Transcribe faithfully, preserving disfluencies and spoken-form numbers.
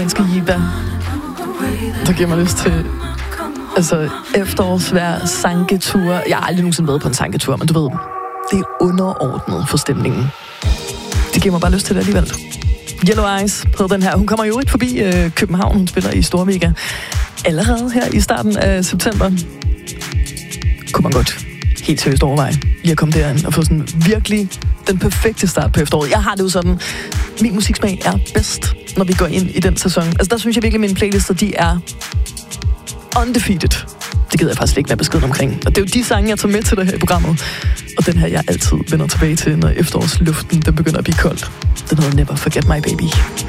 Danske Jiba, der giver mig lyst til altså efterårsvejr, sanketur. Jeg har aldrig nogensinde været på en sanketur, men du ved, det er underordnet for stemningen. Det giver mig bare lyst til det alligevel. Yellow Eyes på den her. Hun kommer jo ikke forbi øh, København. Hun spiller i Storvega allerede her i starten af september. Kunne man godt helt seriøst overveje lige at komme derind og få sådan virkelig den perfekte start på efteråret. Jeg har det jo sådan, min musiksmag er bedst, når vi går ind i den sæson. Altså der synes jeg virkelig, at mine playlister, de er undefeated. Det gider jeg faktisk ikke være beskeden omkring. Og det er jo de sange, jeg tager med til det her i programmet. Og den her, jeg altid vender tilbage til, når efterårsluften den begynder at blive kold. Den hedder Never Forget My Baby.